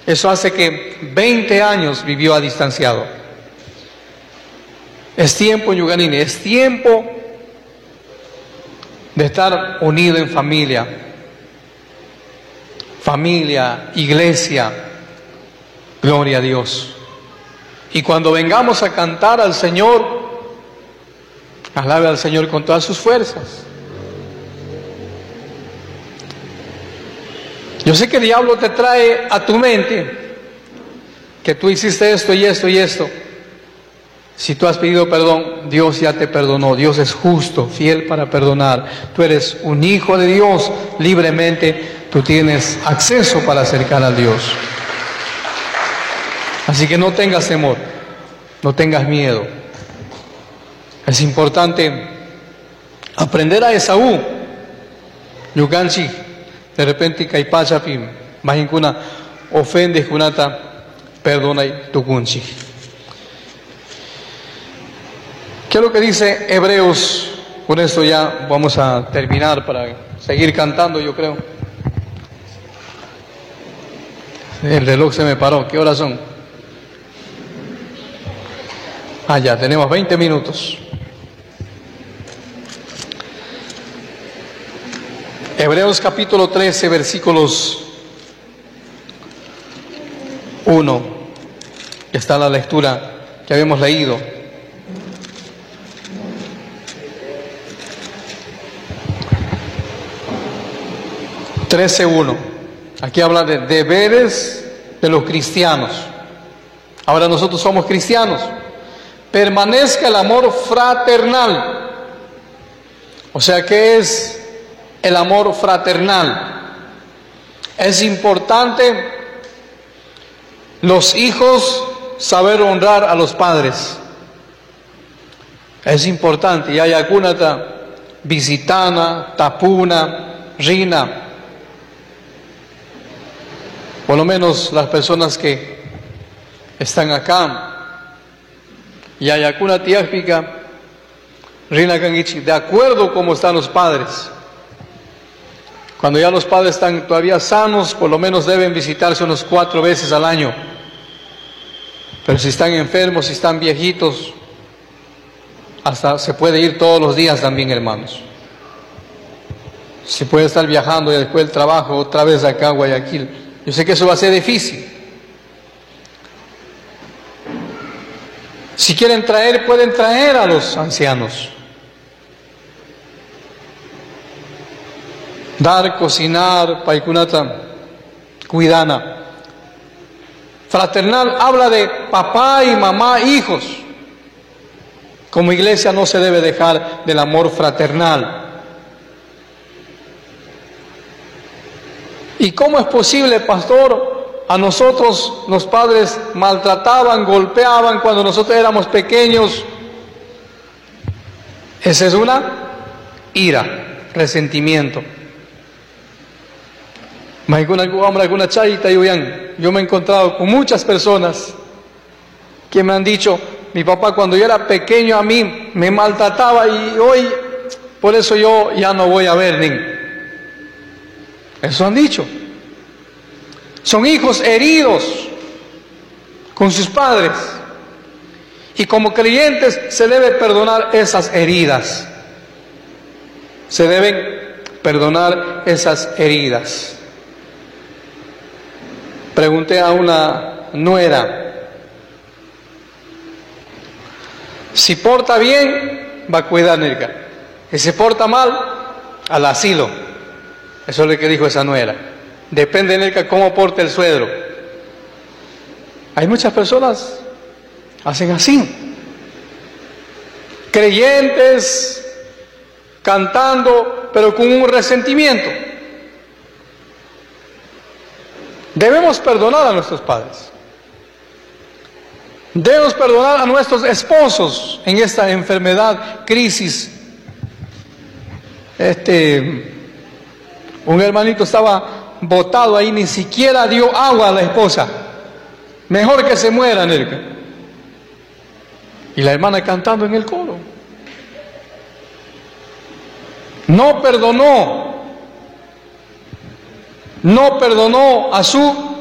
Eso hace que 20 años vivió a distanciado. Es tiempo, Yuganini, es tiempo de estar unido en familia. Familia, iglesia, gloria a Dios. Y cuando vengamos a cantar al Señor, alabe al Señor con todas sus fuerzas. Yo sé que el diablo te trae a tu mente que tú hiciste esto y esto y esto. Si tú has pedido perdón, Dios ya te perdonó. Dios es justo, fiel para perdonar. Tú eres un hijo de Dios, libremente tú tienes acceso para acercar a Dios. Así que no tengas temor, no tengas miedo. Es importante aprender a Esaú. Yuganchi, de repente Kaipachapi, Majinkuna, ofende Kunata, perdona y Tukunchi. ¿Qué es lo que dice Hebreos? Con esto ya vamos a terminar para seguir cantando, yo creo. El reloj se me paró. ¿Qué horas son? Ya, tenemos 20 minutos. Hebreos capítulo 13, versículos 1. Está la lectura que habíamos leído. 13:1. Aquí habla de deberes de los cristianos. Ahora nosotros somos cristianos. Permanezca el amor fraternal. O sea, ¿qué es el amor fraternal? Es importante los hijos saber honrar a los padres. Es importante. Y hay alguna visitana, tapuna, rina. Por lo menos las personas que están acá. Y hay alguna tiápica, Rina Kangichi, de acuerdo como están los padres. Cuando ya los padres están todavía sanos, por lo menos deben visitarse unos 4 veces al año. Pero si están enfermos, si están viejitos, hasta se puede ir todos los días también, hermanos. Se puede estar viajando y después del trabajo otra vez acá a Guayaquil. Yo sé que eso va a ser difícil. Si quieren traer, pueden traer a los ancianos. Dar, cocinar, paikunata, cuidana. Fraternal habla de papá y mamá, hijos. Como iglesia no se debe dejar del amor fraternal. ¿Y cómo es posible, pastor? A nosotros los padres maltrataban, golpeaban cuando nosotros éramos pequeños. Esa es una ira, resentimiento. Yo me he encontrado con muchas personas que me han dicho, mi papá cuando yo era pequeño a mí me maltrataba y hoy por eso yo ya no voy a ver ni. Eso han dicho. Son hijos heridos con sus padres. Y como creyentes se debe perdonar esas heridas. Se deben perdonar esas heridas. Pregunté a una nuera, si porta bien, va a cuidar a Nerca. Si se porta mal, al asilo. Eso es lo que dijo esa nuera. Depende de Nerca cómo porte el suegro. Hay muchas personas hacen así. Creyentes, cantando, pero con un resentimiento. Debemos perdonar a nuestros padres. Debemos perdonar a nuestros esposos en esta enfermedad, crisis. Un hermanito estaba botado ahí, ni siquiera dio agua a la esposa. Mejor que se muera, Nerca. Y la hermana cantando en el coro. No perdonó a su